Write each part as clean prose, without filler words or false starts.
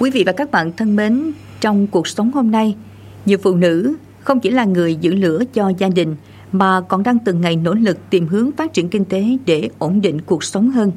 Quý vị và các bạn thân mến, trong cuộc sống hôm nay, nhiều phụ nữ không chỉ là người giữ lửa cho gia đình mà còn đang từng ngày nỗ lực tìm hướng phát triển kinh tế để ổn định cuộc sống hơn.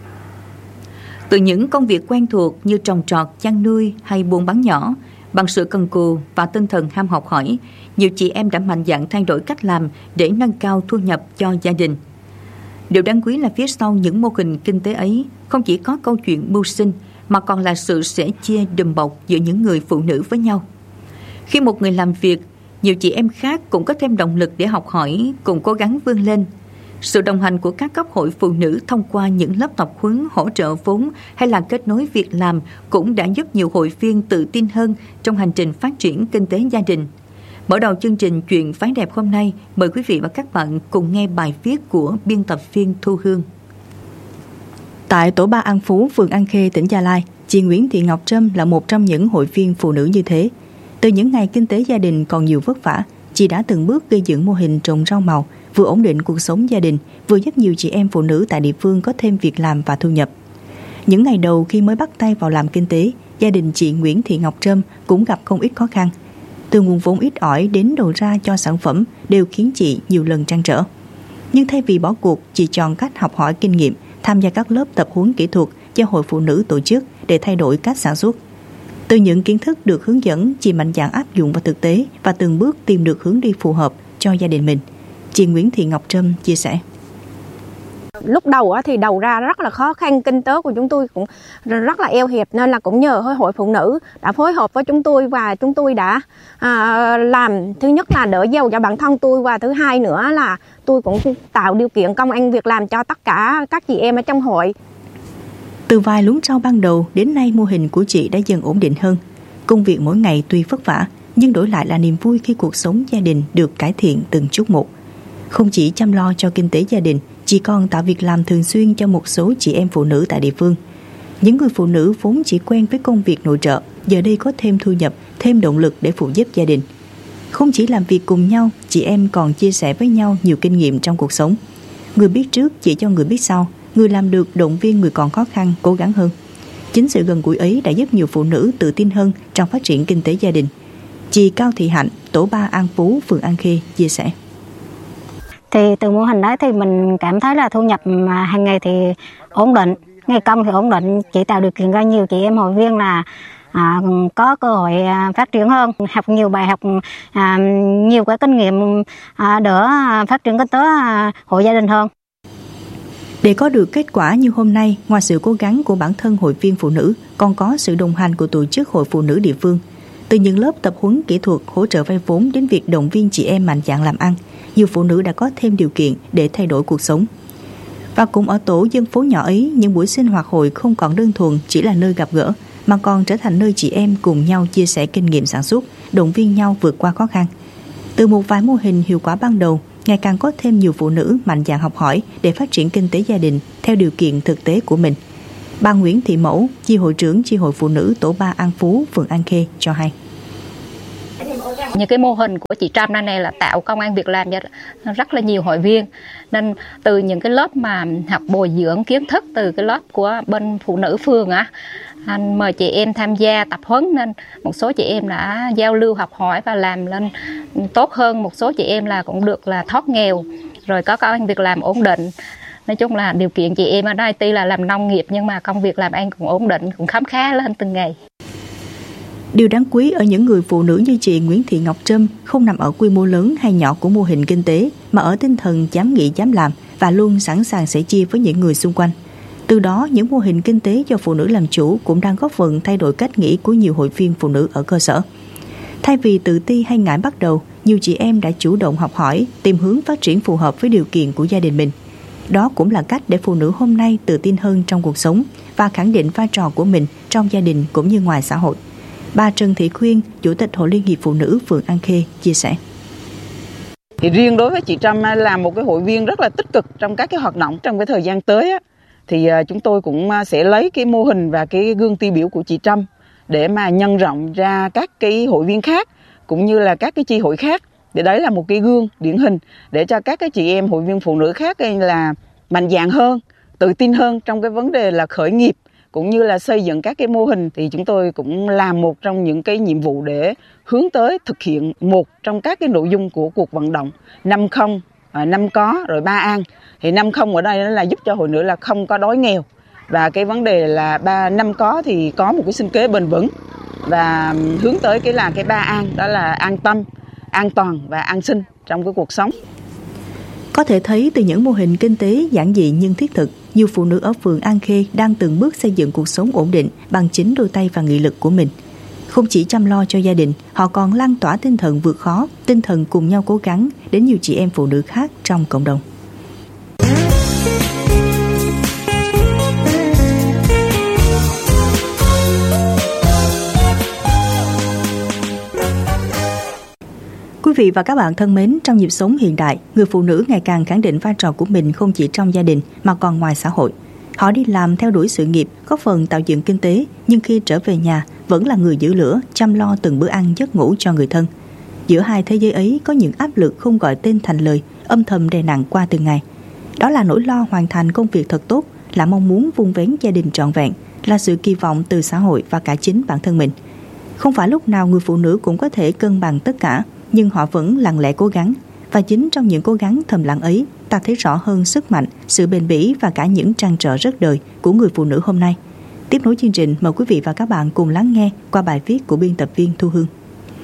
Từ những công việc quen thuộc như trồng trọt, chăn nuôi hay buôn bán nhỏ, bằng sự cần cù và tinh thần ham học hỏi, nhiều chị em đã mạnh dạn thay đổi cách làm để nâng cao thu nhập cho gia đình. Điều đáng quý là phía sau những mô hình kinh tế ấy không chỉ có câu chuyện mưu sinh mà còn là sự sẻ chia đùm bọc giữa những người phụ nữ với nhau. Khi một người làm việc, nhiều chị em khác cũng có thêm động lực để học hỏi, cùng cố gắng vươn lên. Sự đồng hành của các cấp hội phụ nữ thông qua những lớp tập huấn, hỗ trợ vốn hay là kết nối việc làm cũng đã giúp nhiều hội viên tự tin hơn trong hành trình phát triển kinh tế gia đình. Mở đầu chương trình Chuyện Phái Đẹp hôm nay, mời quý vị và các bạn cùng nghe bài viết của biên tập viên Thu Hương. Tại tổ 3 An Phú, phường An Khê, tỉnh Gia Lai, chị Nguyễn Thị Ngọc Trâm là một trong những hội viên phụ nữ như thế. Từ những ngày kinh tế gia đình còn nhiều vất vả, chị đã từng bước gây dựng mô hình trồng rau màu, vừa ổn định cuộc sống gia đình, vừa giúp nhiều chị em phụ nữ tại địa phương có thêm việc làm và thu nhập. Những ngày đầu khi mới bắt tay vào làm kinh tế, gia đình chị Nguyễn Thị Ngọc Trâm cũng gặp không ít khó khăn. Từ nguồn vốn ít ỏi đến đầu ra cho sản phẩm đều khiến chị nhiều lần trăn trở. Nhưng thay vì bỏ cuộc, chị chọn cách học hỏi kinh nghiệm, tham gia các lớp tập huấn kỹ thuật do hội phụ nữ tổ chức để thay đổi cách sản xuất. Từ những kiến thức được hướng dẫn, chị mạnh dạn áp dụng vào thực tế và từng bước tìm được hướng đi phù hợp cho gia đình mình. Chị Nguyễn Thị Ngọc Trâm chia sẻ. Lúc đầu thì đầu ra rất là khó khăn, kinh tế của chúng tôi cũng rất là eo hẹp, nên là cũng nhờ hội phụ nữ đã phối hợp với chúng tôi và chúng tôi đã làm, thứ nhất là đỡ giàu cho bản thân tôi, và thứ hai nữa là tôi cũng tạo điều kiện công ăn việc làm cho tất cả các chị em ở trong hội. Từ vài luống rau ban đầu đến nay, mô hình của chị đã dần ổn định hơn. Công việc mỗi ngày tuy vất vả nhưng đổi lại là niềm vui khi cuộc sống gia đình được cải thiện từng chút một. Không chỉ chăm lo cho kinh tế gia đình, chị còn tạo việc làm thường xuyên cho một số chị em phụ nữ tại địa phương. Những người phụ nữ vốn chỉ quen với công việc nội trợ, giờ đây có thêm thu nhập, thêm động lực để phụ giúp gia đình. Không chỉ làm việc cùng nhau, chị em còn chia sẻ với nhau nhiều kinh nghiệm trong cuộc sống. Người biết trước chỉ cho người biết sau, người làm được động viên người còn khó khăn cố gắng hơn. Chính sự gần gũi ấy đã giúp nhiều phụ nữ tự tin hơn trong phát triển kinh tế gia đình. Chị Cao Thị Hạnh, tổ 3 An Phú, phường An Khê chia sẻ. Thì từ mô hình đó thì mình cảm thấy là thu nhập hàng ngày thì ổn định, ngày công thì ổn định, chị tạo điều kiện cho nhiều chị em hội viên là có cơ hội phát triển hơn, học nhiều bài học, nhiều cái kinh nghiệm đỡ phát triển kinh tế hộ gia đình hơn. Để có được kết quả như hôm nay, ngoài sự cố gắng của bản thân hội viên phụ nữ, còn có sự đồng hành của tổ chức hội phụ nữ địa phương. Từ những lớp tập huấn kỹ thuật hỗ trợ vay vốn đến việc động viên chị em mạnh dạn làm ăn, nhiều phụ nữ đã có thêm điều kiện để thay đổi cuộc sống. Và cũng ở tổ dân phố nhỏ ấy, những buổi sinh hoạt hội không còn đơn thuần chỉ là nơi gặp gỡ, mà còn trở thành nơi chị em cùng nhau chia sẻ kinh nghiệm sản xuất, động viên nhau vượt qua khó khăn. Từ một vài mô hình hiệu quả ban đầu, ngày càng có thêm nhiều phụ nữ mạnh dạn học hỏi để phát triển kinh tế gia đình theo điều kiện thực tế của mình. Bà Nguyễn Thị Mẫu, chi hội trưởng chi hội phụ nữ tổ 3 An Phú, phường An Khê cho hay. Những cái mô hình của chị Trâm này là tạo công ăn việc làm cho rất là nhiều hội viên. Nên từ những cái lớp mà học bồi dưỡng kiến thức từ cái lớp của bên phụ nữ phường anh mời chị em tham gia tập huấn, nên một số chị em đã giao lưu học hỏi và làm lên tốt hơn. Một số chị em là cũng được là thoát nghèo, rồi có công ăn việc làm ổn định. Nói chung là điều kiện chị em ở đây tuy là làm nông nghiệp nhưng mà công việc làm ăn cũng ổn định, cũng khấm khá lên từng ngày. Điều đáng quý ở những người phụ nữ như chị Nguyễn Thị Ngọc Trâm không nằm ở quy mô lớn hay nhỏ của mô hình kinh tế, mà ở tinh thần dám nghĩ dám làm và luôn sẵn sàng sẻ chia với những người xung quanh. Từ đó, những mô hình kinh tế do phụ nữ làm chủ cũng đang góp phần thay đổi cách nghĩ của nhiều hội viên phụ nữ ở cơ sở. Thay vì tự ti hay ngại bắt đầu, nhiều chị em đã chủ động học hỏi, tìm hướng phát triển phù hợp với điều kiện của gia đình mình. Đó cũng là cách để phụ nữ hôm nay tự tin hơn trong cuộc sống và khẳng định vai trò của mình trong gia đình cũng như ngoài xã hội. Bà Trần Thị Khuyên, Chủ tịch Hội Liên hiệp Phụ nữ phường An Khê chia sẻ. Thì riêng đối với chị Trâm là một cái hội viên rất là tích cực trong các cái hoạt động. Trong cái thời gian tới thì chúng tôi cũng sẽ lấy cái mô hình và cái gương tiêu biểu của chị Trâm để mà nhân rộng ra các cái hội viên khác cũng như là các cái chi hội khác. Để đấy là một cái gương điển hình để cho các cái chị em hội viên phụ nữ khác là mạnh dạn hơn, tự tin hơn trong cái vấn đề là khởi nghiệp cũng như là xây dựng các cái mô hình, thì chúng tôi cũng làm một trong những cái nhiệm vụ để hướng tới thực hiện một trong các cái nội dung của cuộc vận động 5 không, 5 có rồi 3 an. Thì 5 không ở đây là giúp cho hội nữ là không có đói nghèo, và cái vấn đề là 5 có thì có một cái sinh kế bền vững, và hướng tới cái 3 an, đó là an tâm, an toàn và an sinh trong cái cuộc sống. Có thể thấy từ những mô hình kinh tế giản dị nhưng thiết thực, nhiều phụ nữ ở phường An Khê đang từng bước xây dựng cuộc sống ổn định bằng chính đôi tay và nghị lực của mình. Không chỉ chăm lo cho gia đình, họ còn lan tỏa tinh thần vượt khó, tinh thần cùng nhau cố gắng đến nhiều chị em phụ nữ khác trong cộng đồng. Quý vị và các bạn thân mến, trong nhịp sống hiện đại, người phụ nữ ngày càng khẳng định vai trò của mình không chỉ trong gia đình mà còn ngoài xã hội. Họ đi làm theo đuổi sự nghiệp, góp phần tạo dựng kinh tế, nhưng khi trở về nhà vẫn là người giữ lửa, chăm lo từng bữa ăn giấc ngủ cho người thân. Giữa hai thế giới ấy có những áp lực không gọi tên thành lời, âm thầm đè nặng qua từng ngày. Đó là nỗi lo hoàn thành công việc thật tốt, là mong muốn vun vén gia đình trọn vẹn, là sự kỳ vọng từ xã hội và cả chính bản thân mình. Không phải lúc nào người phụ nữ cũng có thể cân bằng tất cả, nhưng họ vẫn lặng lẽ cố gắng. Và chính trong những cố gắng thầm lặng ấy, ta thấy rõ hơn sức mạnh, sự bền bỉ và cả những trăn trở rất đời của người phụ nữ hôm nay. Tiếp nối chương trình, mời quý vị và các bạn cùng lắng nghe qua bài viết của biên tập viên Thu Hương.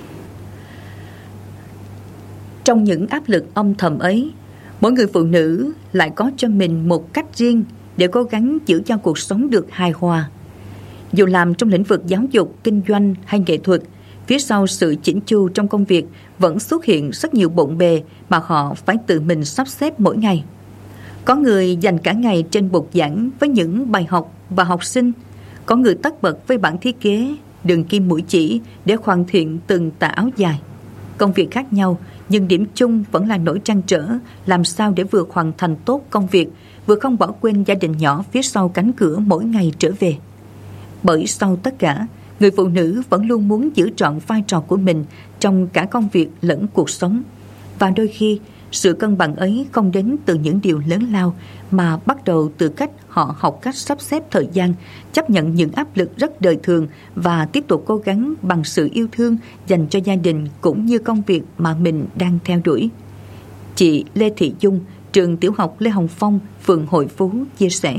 Trong những áp lực âm thầm ấy, mỗi người phụ nữ lại có cho mình một cách riêng để cố gắng giữ cho cuộc sống được hài hòa. Dù làm trong lĩnh vực giáo dục, kinh doanh hay nghệ thuật, phía sau sự chỉnh chu trong công việc vẫn xuất hiện rất nhiều bộn bề mà họ phải tự mình sắp xếp mỗi ngày. Có người dành cả ngày trên bục giảng với những bài học và học sinh, có người tất bật với bản thiết kế, đường kim mũi chỉ để hoàn thiện từng tà áo dài. Công việc khác nhau, nhưng điểm chung vẫn là nỗi trăn trở làm sao để vừa hoàn thành tốt công việc, vừa không bỏ quên gia đình nhỏ phía sau cánh cửa mỗi ngày trở về. Bởi sau tất cả, người phụ nữ vẫn luôn muốn giữ trọn vai trò của mình trong cả công việc lẫn cuộc sống. Và đôi khi, sự cân bằng ấy không đến từ những điều lớn lao mà bắt đầu từ cách họ học cách sắp xếp thời gian, chấp nhận những áp lực rất đời thường và tiếp tục cố gắng bằng sự yêu thương dành cho gia đình cũng như công việc mà mình đang theo đuổi. Chị Lê Thị Dung, trường tiểu học Lê Hồng Phong, phường Hội Phú chia sẻ.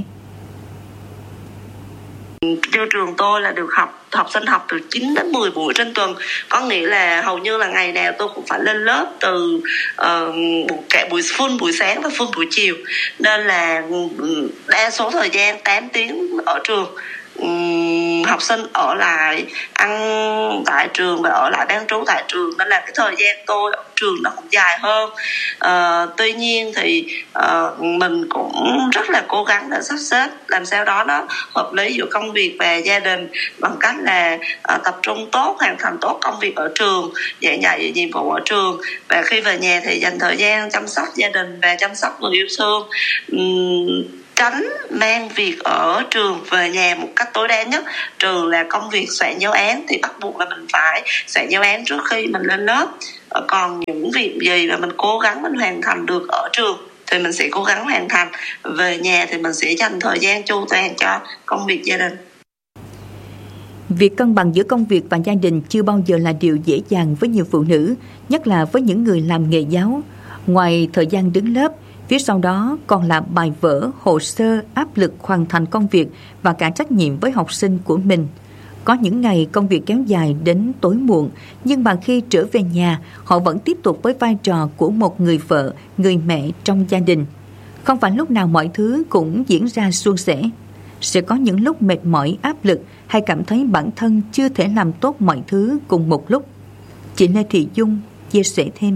Như trường tôi là được học sinh học từ 9 đến 10 buổi trên tuần, có nghĩa là hầu như là ngày nào tôi cũng phải lên lớp từ cả full buổi sáng và full buổi chiều, nên là đa số thời gian 8 tiếng ở trường. Học sinh ở lại ăn tại trường và ở lại bán trú tại trường, nên là cái thời gian tôi ở trường nó cũng dài hơn. Tuy nhiên thì mình cũng rất là cố gắng để sắp xếp làm sao đó nó hợp lý giữa công việc và gia đình, bằng cách là tập trung tốt, hoàn thành tốt công việc ở trường, giảng dạy nhiệm vụ ở trường, và khi về nhà thì dành thời gian chăm sóc gia đình và chăm sóc người yêu thương, tránh mang việc ở trường về nhà một cách tối đa nhất. Trừ là công việc soạn giáo án thì bắt buộc là mình phải soạn giáo án trước khi mình lên lớp. Còn những việc gì mà mình cố gắng mình hoàn thành được ở trường thì mình sẽ cố gắng hoàn thành. Về nhà thì mình sẽ dành thời gian chu toàn cho công việc gia đình. Việc cân bằng giữa công việc và gia đình chưa bao giờ là điều dễ dàng với nhiều phụ nữ, nhất là với những người làm nghề giáo. Ngoài thời gian đứng lớp, phía sau đó còn là bài vở, hồ sơ, áp lực hoàn thành công việc và cả trách nhiệm với học sinh của mình. Có những ngày công việc kéo dài đến tối muộn, nhưng mà khi trở về nhà, họ vẫn tiếp tục với vai trò của một người vợ, người mẹ trong gia đình. Không phải lúc nào mọi thứ cũng diễn ra suôn sẻ. Sẽ có những lúc mệt mỏi, áp lực hay cảm thấy bản thân chưa thể làm tốt mọi thứ cùng một lúc. Chị Lê Thị Dung chia sẻ thêm.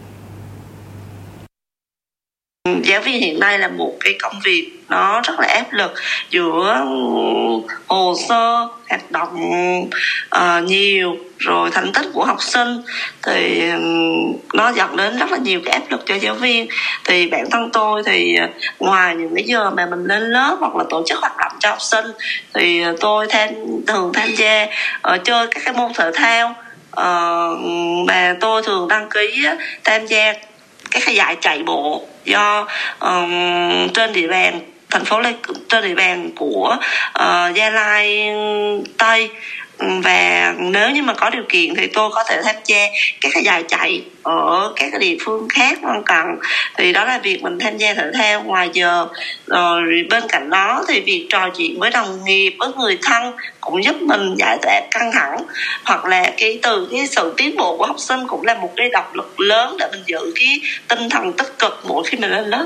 Giáo viên hiện nay là một cái công việc nó rất là áp lực, giữa hồ sơ, hoạt động nhiều, rồi thành tích của học sinh, thì nó dẫn đến rất là nhiều cái áp lực cho giáo viên. Thì bản thân tôi thì ngoài những cái giờ mà mình lên lớp hoặc là tổ chức hoạt động cho học sinh, thì tôi thường tham gia chơi các cái môn thể thao, mà tôi thường đăng ký tham gia các cái giải chạy bộ do trên địa bàn thành phố trên địa bàn của Gia Lai Tây. Và nếu như mà có điều kiện thì tôi có thể tham gia các cái giải chạy ở các cái địa phương khác lân cận. Thì đó là việc mình tham gia thể thao ngoài giờ. Rồi bên cạnh đó thì việc trò chuyện với đồng nghiệp, với người thân cũng giúp mình giải tỏa căng thẳng. Hoặc là từ cái sự tiến bộ của học sinh cũng là một cái động lực lớn để mình giữ cái tinh thần tích cực mỗi khi mình lên lớp.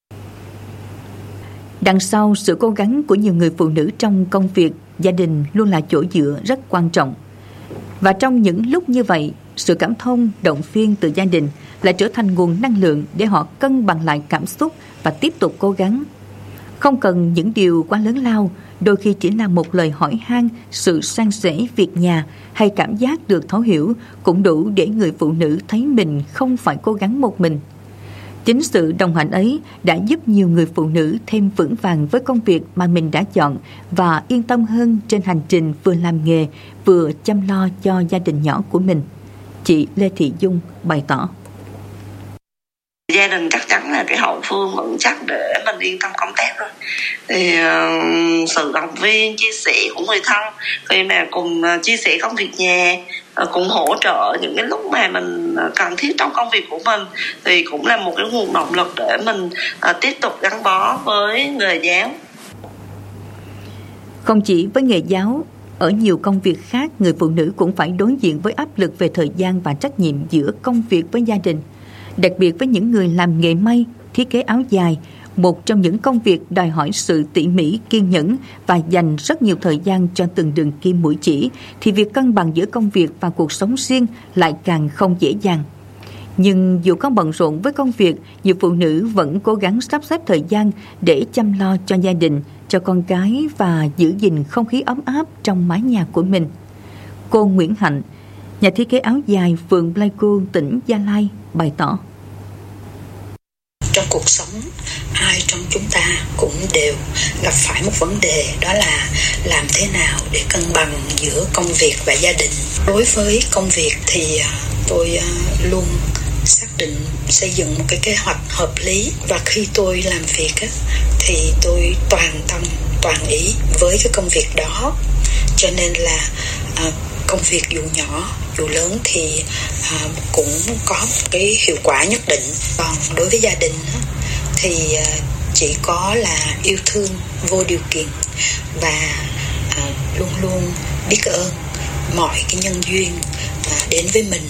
Đằng sau sự cố gắng của nhiều người phụ nữ trong công việc, gia đình luôn là chỗ dựa rất quan trọng. Và trong những lúc như vậy, sự cảm thông, động viên từ gia đình lại trở thành nguồn năng lượng để họ cân bằng lại cảm xúc và tiếp tục cố gắng. Không cần những điều quá lớn lao, đôi khi chỉ là một lời hỏi han, sự san sẻ việc nhà hay cảm giác được thấu hiểu cũng đủ để người phụ nữ thấy mình không phải cố gắng một mình. Chính sự đồng hành ấy đã giúp nhiều người phụ nữ thêm vững vàng với công việc mà mình đã chọn và yên tâm hơn trên hành trình vừa làm nghề vừa chăm lo cho gia đình nhỏ của mình. Chị Lê Thị Dung bày tỏ. Gia đình chắc chắn là cái hậu phương vững chắc để mình yên tâm công tác rồi. Thì sự động viên, chia sẻ của người thân khi mà cùng chia sẻ công việc nhà, cùng hỗ trợ những cái lúc mà mình cần thiết trong công việc của mình thì cũng là một cái nguồn động lực để mình tiếp tục gắn bó với nghề giáo. Không chỉ với nghề giáo, ở nhiều công việc khác, người phụ nữ cũng phải đối diện với áp lực về thời gian và trách nhiệm giữa công việc với gia đình. Đặc biệt với những người làm nghề may, thiết kế áo dài, một trong những công việc đòi hỏi sự tỉ mỉ, kiên nhẫn và dành rất nhiều thời gian cho từng đường kim mũi chỉ, thì việc cân bằng giữa công việc và cuộc sống riêng lại càng không dễ dàng. Nhưng dù có bận rộn với công việc, nhiều phụ nữ vẫn cố gắng sắp xếp thời gian để chăm lo cho gia đình, cho con cái và giữ gìn không khí ấm áp trong mái nhà của mình. Cô Nguyễn Hạnh, nhà thiết kế áo dài phường Pleiku, tỉnh Gia Lai, bày tỏ. Trong cuộc sống, ai trong chúng ta cũng đều gặp phải một vấn đề, đó là làm thế nào để cân bằng giữa công việc và gia đình. Đối với công việc thì tôi luôn xác định xây dựng một cái kế hoạch hợp lý, và khi tôi làm việc thì tôi toàn tâm toàn ý với cái công việc đó, cho nên là công việc dù nhỏ dù lớn thì cũng có một cái hiệu quả nhất định. Còn đối với gia đình thì chỉ có là yêu thương vô điều kiện và luôn luôn biết ơn mọi cái nhân duyên đến với mình.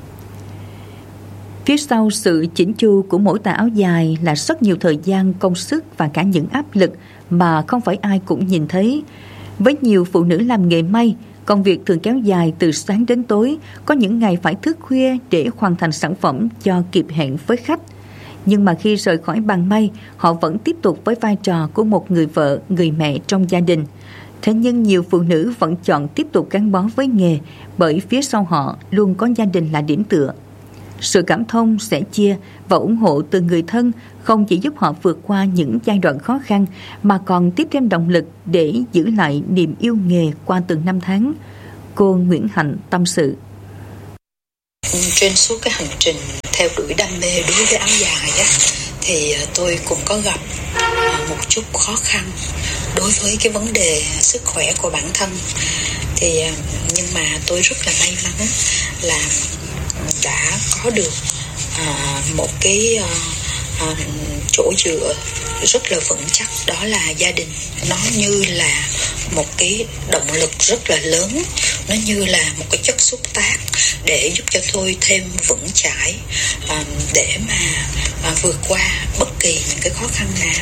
Phía sau sự chỉnh chu của mỗi tà áo dài là rất nhiều thời gian, công sức và cả những áp lực mà không phải ai cũng nhìn thấy. Với nhiều phụ nữ làm nghề may, công việc thường kéo dài từ sáng đến tối, có những ngày phải thức khuya để hoàn thành sản phẩm cho kịp hẹn với khách. Nhưng mà khi rời khỏi bàn may, họ vẫn tiếp tục với vai trò của một người vợ, người mẹ trong gia đình. Thế nhưng nhiều phụ nữ vẫn chọn tiếp tục gắn bó với nghề, bởi phía sau họ luôn có gia đình là điểm tựa. Sự cảm thông, sẻ chia và ủng hộ từ người thân không chỉ giúp họ vượt qua những giai đoạn khó khăn mà còn tiếp thêm động lực để giữ lại niềm yêu nghề qua từng năm tháng. Cô Nguyễn Hạnh tâm sự. Trên suốt cái hành trình theo đuổi đam mê đối với áo dài thì tôi cũng có gặp một chút khó khăn đối với cái vấn đề sức khỏe của bản thân. Nhưng mà tôi rất là may mắn là đã có được một cái chỗ dựa rất là vững chắc, đó là gia đình. Nó như là một cái động lực rất là lớn, nó như là một cái chất xúc tác để giúp cho tôi thêm vững chãi để mà vượt qua bất kỳ những cái khó khăn nào.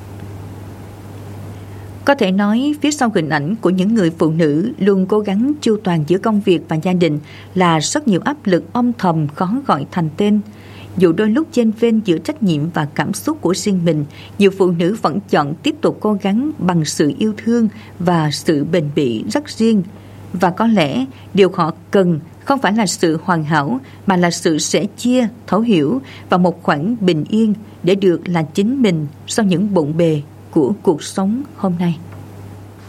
Có thể nói phía sau hình ảnh của những người phụ nữ luôn cố gắng chu toàn giữa công việc và gia đình là rất nhiều áp lực âm thầm khó gọi thành tên. Dù đôi lúc chênh vênh giữa trách nhiệm và cảm xúc của riêng mình, nhiều phụ nữ vẫn chọn tiếp tục cố gắng bằng sự yêu thương và sự bền bỉ rất riêng. Và có lẽ điều họ cần không phải là sự hoàn hảo mà là sự sẻ chia, thấu hiểu và một khoảng bình yên để được là chính mình sau những bộn bề của cuộc sống hôm nay.